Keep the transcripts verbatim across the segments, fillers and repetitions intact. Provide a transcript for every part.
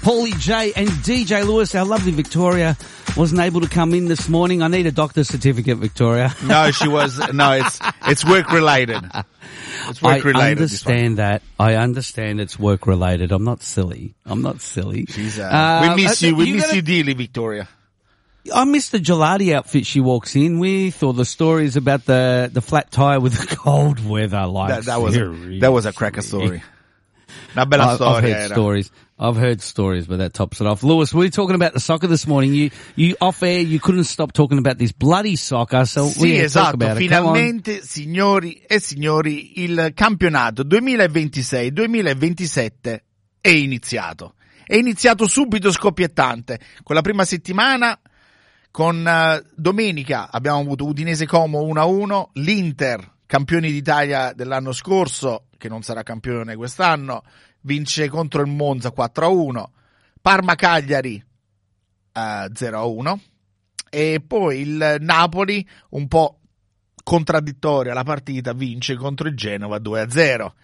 Paulie J and D J Lewis. Our lovely Victoria wasn't able to come in this morning. I need a doctor's certificate, Victoria. No, she was, no, it's, it's work related. It's work related. I understand that. I understand it's work related. I'm not silly. I'm not silly. She's, uh, uh, we miss uh, you. We you miss gotta, you dearly, Victoria. I miss the gelati outfit she walks in with, or the stories about the, the flat tire with the cold weather. Like that, that was a, that was a cracker story. Una bella I've, storia, I've heard era. stories. I've heard stories, but that tops it off. Lewis, we were talking about the soccer this morning. You, you off air, you couldn't stop talking about this bloody soccer, so sì, we esatto, talk about finalmente, it. signori e signori, il campionato duemilaventisei duemilaventisette è iniziato. È iniziato subito scoppiettante. Con la prima settimana, con uh, domenica abbiamo avuto Udinese Como uno a uno, l'Inter, campioni d'Italia dell'anno scorso, che non sarà campione quest'anno, vince contro il Monza quattro a uno, Parma Cagliari uh, zero a uno, e poi il Napoli, un po' contraddittoria la partita, vince contro il Genova due a zero.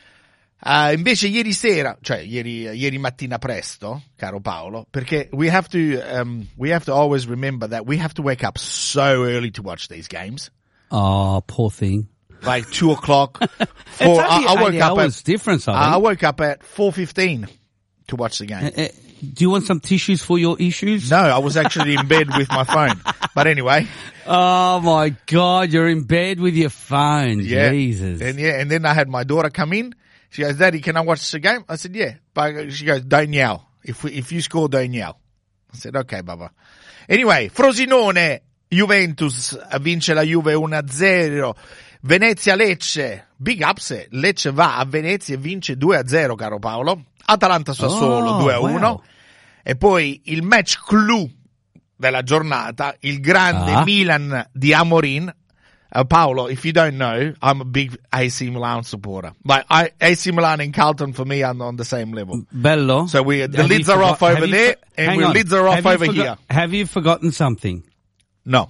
Uh, invece ieri sera, cioè ieri, ieri mattina presto, caro Paolo, perché we have to um, we have to always remember that we have to wake up so early to watch these games. Oh, poor thing. Like two o'clock. Four, I, I woke up at difference. I, I woke up at four fifteen to watch the game. Uh, uh, do you want some tissues for your issues? No, I was actually in bed with my phone. But anyway. Oh my God, you're in bed with your phone. Yeah. Jesus. And yeah, and then I had my daughter come in. She goes, Daddy, can I watch the game? I said, yeah. But she goes, don't yell. If we, if you score, don't yell. I said, okay, Baba. Anyway, Frosinone, Juventus, vince la Juve uno a zero. Venezia-Lecce, big upset. Lecce va a Venezia e vince due a zero, caro Paolo. Atalanta-Sassuolo oh, due a uno. Wow. E poi il match clou della giornata, il grande ah. Milan di Amorin. Uh, Paolo, if you don't know, I'm a big A C Milan supporter. Like I, A C Milan and Carlton for me are on the same level. Bello. So we the have lids are forgot, off over there, for, and the lids are off over forgot, here. Have you forgotten something? No.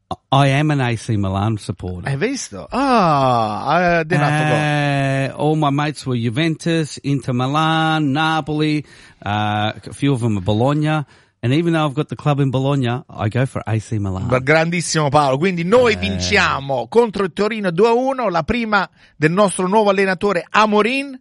I am an A C Milan supporter. Hai visto? Ah, I did not uh, forget. All my mates were Juventus, Inter Milan, Napoli, uh, a few of them are Bologna. And even though I've got the club in Bologna, I go for A C Milan. Grandissimo Paolo. Quindi noi eh. vinciamo contro il Torino due a uno, la prima del nostro nuovo allenatore Amorin,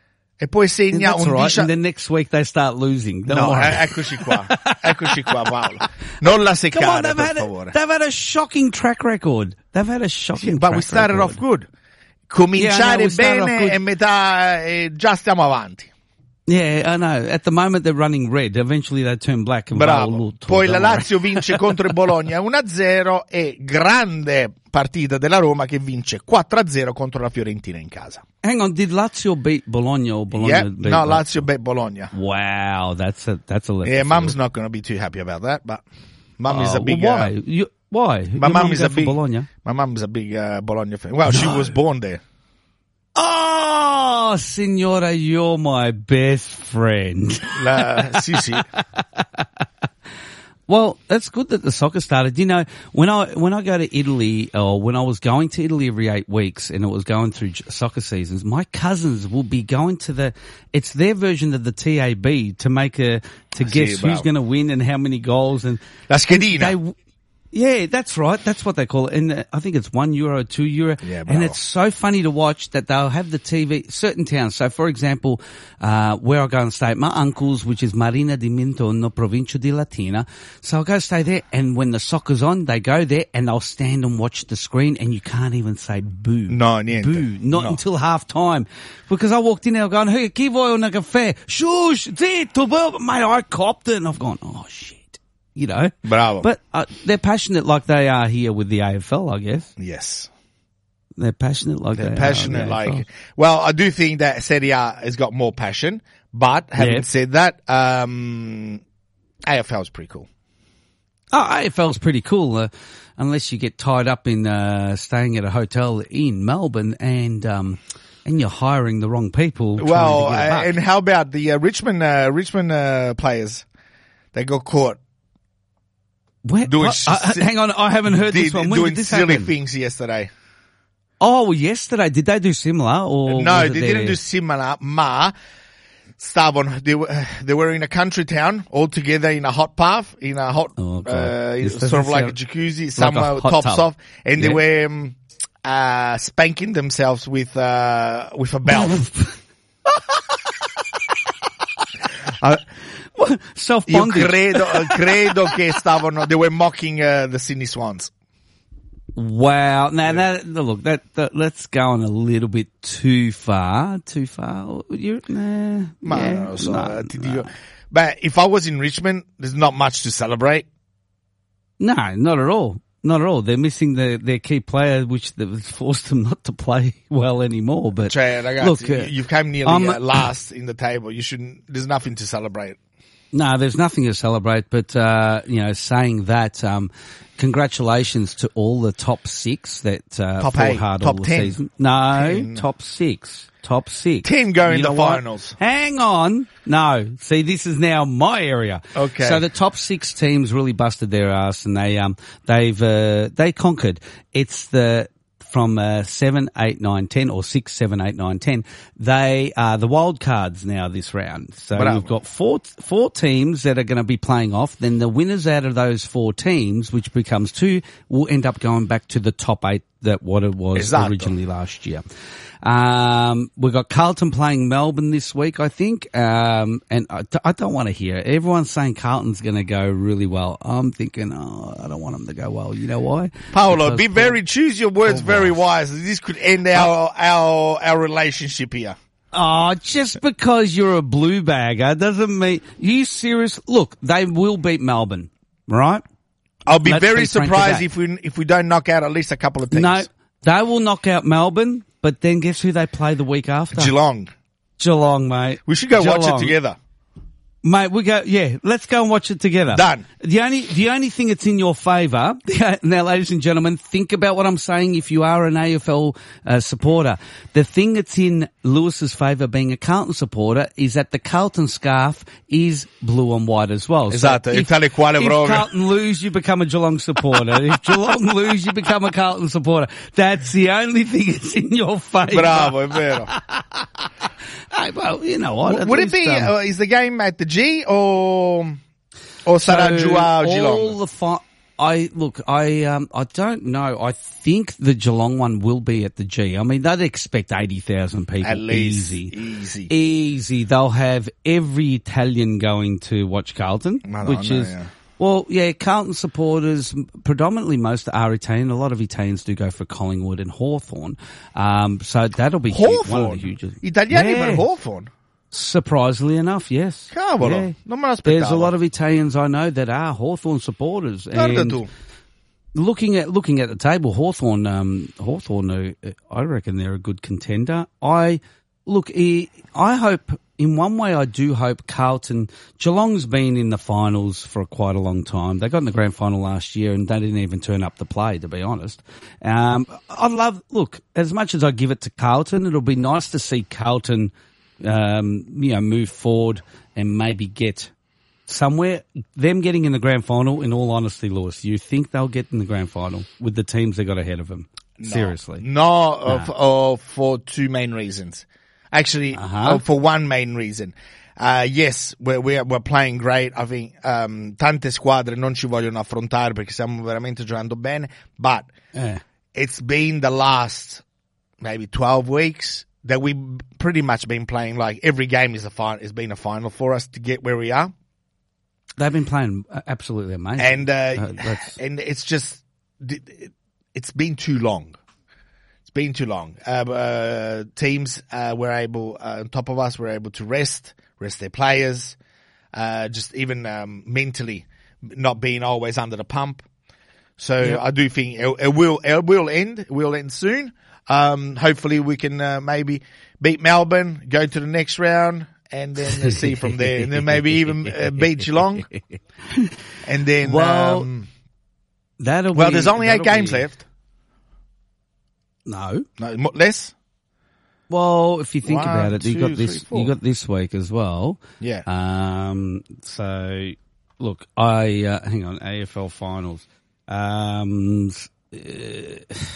e poi segna That's un right. dicia... And then next week they start losing. Don't no, worry. Eh, eccoci qua. Eccoci qua, Paolo. Non la seccare, on, per had favore. A, they've had a shocking track record. They've had a shocking sì, track but we started record. off good. Cominciare yeah, no, bene e metà e già stiamo avanti. Yeah, I know. At the moment they're running red. Eventually they turn black. And Bravo. Poi la Lazio vince contro il Bologna uno a zero e grande partita della Roma che vince quattro a zero contro la Fiorentina in casa. Hang on, did Lazio beat Bologna or Bologna yeah, beat no, Lazio? Lazio beat Bologna. Wow, that's a that's a left Yeah, field. Mum's not going to be too happy about that, but Mum oh, is a big well, why? Uh, you, why? My mum is a big Bologna. My mum's a big uh, Bologna fan. Well, no. She was born there. Oh, signora, you're my best friend. La, sì, sì. Well, that's good that the soccer started. You know, when I when I go to Italy, or when I was going to Italy every eight weeks, and it was going through soccer seasons, my cousins will be going to the. It's their version of the T A B to make a to guess sì, who's going to win and how many goals and La schedina. And they, yeah, that's right. That's what they call it. And uh, I think it's one euro, two euro. Yeah, and it's so funny to watch that they'll have the T V, certain towns. So for example, uh, where I go and stay at my uncle's, which is Marina di Mintorno, Provincia di Latina. So I'll go stay there, and when the soccer's on, they go there and they'll stand and watch the screen, and you can't even say boo. No, niente. Boo. Not no. until half time. Because I walked in there going, hey, chi vuoi una caffè? Shush, zitto, mate, I copped it, and I've gone, oh shit. You know, Bravo. But uh, they're passionate like they are here with the A F L, I guess. Yes. They're passionate like they're they passionate are. They're passionate like, well, I do think that Serie A has got more passion, but having yeah. said that, um, A F L is pretty cool. Oh, A F L's pretty cool, uh, unless you get tied up in, uh, staying at a hotel in Melbourne and, um, and you're hiring the wrong people. Well, uh, and how about the uh, Richmond, uh, Richmond, uh, players? They got caught. Where, doing uh, hang on, I haven't heard did, this one. When doing did this silly happen? things yesterday. Oh, well, yesterday. Did they do similar? Or no, was they it didn't their... do similar, ma Stavon, they were, they were in a country town all together in a hot bath, in a hot, Oh, God. uh, This sort of doesn't like a sound jacuzzi, like somewhere a hot tops tub. off, and Yeah. they were um, uh, spanking themselves with uh, with a belt. uh, io Self-bondage. credo, credo che stavano, they were mocking uh, the Sydney Swans. Wow. Now, that, look, that, that, let's go on a little bit too far. Too far. You're, nah. Ma yeah, non lo so, no, eh, ti no. dico. But if I was in Richmond, there's not much to celebrate. No, not at all. Not at all. They're missing the, their key player, which has forced them not to play well anymore. But Cioè, ragazzi, look, uh, you- you've come nearly I'm- uh, last in the table. You shouldn't. There's nothing to celebrate. no, there's nothing to celebrate. But uh, you know, saying that, um, congratulations to all the top six that uh, Top fought eight, hard top all the ten. season. No, Ten. top six. Top six. Ten go in You the know what? finals. Hang on. No. See, this is now my area. Okay. So the top six teams really busted their ass and they, um, they've, uh, they conquered. It's the, from, uh, seven, eight, nine, ten or six, seven, eight, nine, ten. They are the wild cards now this round. So Bravo. we've got four, four teams that are going to be playing off. Then the winners out of those four teams, which becomes two, will end up going back to the top eight that what it was Esatto. originally last year. Um, we've got Carlton playing Melbourne this week, I think. Um, and I, I don't want to hear it. Everyone's saying Carlton's going to go really well. I'm thinking, oh, I don't want them to go well. You know why? Paolo, Because be very, choose your words Oh, very wow. wise. This could end our, our, our relationship here. Oh, just because you're a blue bagger doesn't mean, you serious? Look, they will beat Melbourne, right? I'll be Let's very be frank surprised with if we, if we don't knock out at least a couple of teams. No, they will knock out Melbourne, but then guess who they play the week after? Geelong. Geelong, mate. We should go watch it Geelong. together. Mate, we go, yeah, let's go and watch it together. Done. The only, the only thing that's in your favour, now ladies and gentlemen, think about what I'm saying if you are an A F L uh, supporter. The thing that's in Lewis's favour being a Carlton supporter is that the Carlton scarf is blue and white as well. Esatto, if, tale quale if proprio. Carlton lose, you become a Geelong supporter. If Geelong lose, you become a Carlton supporter. That's the only thing that's in your favour. Bravo, è vero. Hey, well, you know what? at Would it least, be, um, uh, is the game at the G or, or sarà giù a all Geelong? the fi- I look, I um, I don't know. I think the Geelong one will be at the G. I mean, they'd expect eighty thousand people. At least. easy, Easy. easy. They'll have every Italian going to watch Carlton, Madonna, which is. yeah. Well, yeah, Carlton supporters, predominantly most are Italian. A lot of Italians do go for Collingwood and Hawthorn. Um, so that'll be huge, one of the Hawthorn? hugest. Italiani Yeah. per Hawthorn? Surprisingly enough, yes. Cavolo, Yeah. non me l'aspettavo. There's a lot of Italians I know that are Hawthorn supporters. Guarda And tu. looking at looking at the table, Hawthorn, um, Hawthorn, uh, I reckon they're a good contender. I look, I I hope. In one way, I do hope Carlton, Geelong's been in the finals for quite a long time. They got in the grand final last year and they didn't even turn up to play, to be honest. Um, I love, look, as much as I give it to Carlton, it'll be nice to see Carlton, um, you know, move forward and maybe get somewhere. Them getting in the grand final, in all honesty, Lewis, you think they'll get in the grand final with the teams they got ahead of them? Seriously. No, uh, f- uh, for two main reasons. Actually, Uh-huh. uh, for one main reason. Uh, yes, we're, we're, we're playing great. I think, um, tante squadre non ci vogliono affrontare perché stiamo veramente giocando bene, but Yeah. it's been the last maybe twelve weeks that we've pretty much been playing like every game is a final, has been a final for us to get where we are. They've been playing absolutely amazing. And, uh, Uh, that's- and it's just, it's been too long. It's been too long. Uh, uh, teams, uh, were able, uh, on top of us, were able to rest, rest their players, uh, just even, um, mentally not being always under the pump. So Yep. I do think it, it will, it will end, it will end soon. Um, hopefully we can, uh, maybe beat Melbourne, go to the next round, and then uh, see from there, and then maybe even uh, beat Geelong. And then, Well, um, That'll well, be, there's only eight that'll games be- left. No. No, mo- less? Well, if you think One, about it, you two, got this. three, four. You got this week as well. Yeah. Um. So, look, I uh, hang on. A F L finals. Um. uh,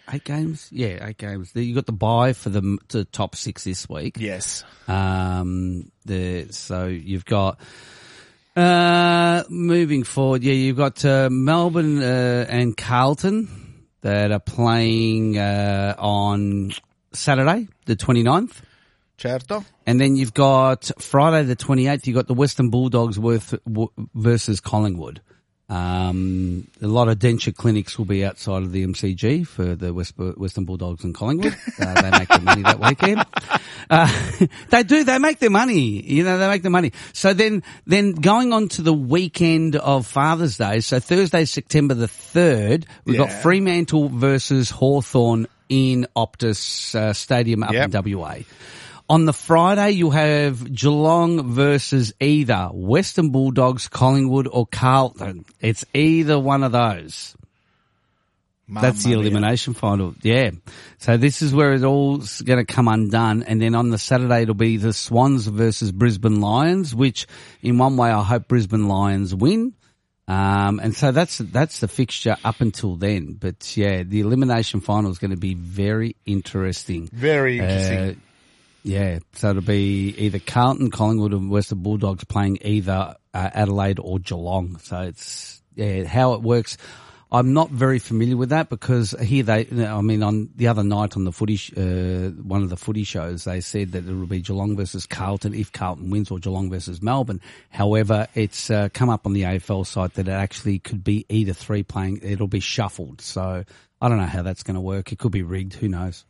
eight games. Yeah, eight games. You got the bye for the, the top six this week. Yes. Um, the so you've got uh moving forward. Yeah, you've got uh, Melbourne uh, and Carlton that are playing uh, on Saturday, the twenty-ninth. Certo. And then you've got Friday the twenty-eighth, you've got the Western Bulldogs worth, w- versus Collingwood. Um, a lot of denture clinics will be outside of the M C G for the West, Western Bulldogs and Collingwood. Uh, they make their money that weekend. Uh, they do, they make their money. You know, they make their money. So then, then going on to the weekend of Father's Day, so Thursday, September the third, we've Yeah. got Fremantle versus Hawthorn in Optus uh, Stadium up Yep. in W A. On the Friday, you have Geelong versus either Western Bulldogs, Collingwood, or Carlton. It's either one of those. Mamma That's the mia. elimination final. Yeah. So this is where it all's going to come undone. And then on the Saturday, it'll be the Swans versus Brisbane Lions, which in one way I hope Brisbane Lions win. Um, and so that's, that's the fixture up until then. But yeah, the elimination final is going to be very interesting. Very interesting. Uh, Yeah, so it'll be either Carlton, Collingwood, or Western Bulldogs playing either uh, Adelaide or Geelong. So it's yeah, how it works. I'm not very familiar with that because here they, I mean, on the other night on the footy, sh- uh, one of the footy shows, they said that it will be Geelong versus Carlton if Carlton wins, or Geelong versus Melbourne. However, it's uh, come up on the A F L site that it actually could be either three playing. It'll be shuffled. So I don't know how that's going to work. It could be rigged. Who knows?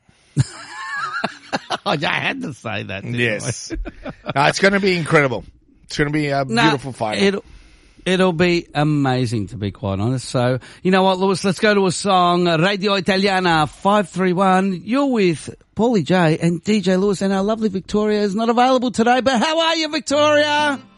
I had to say that. didn't Yes. No, it's going to be incredible. It's going to be a No, beautiful fight. It'll, it'll be amazing, to be quite honest. So, you know what, Lewis, let's go to a song. Radio Italiana five three one. You're with Paulie J and D J Lewis, and our lovely Victoria is not available today, but how are you, Victoria?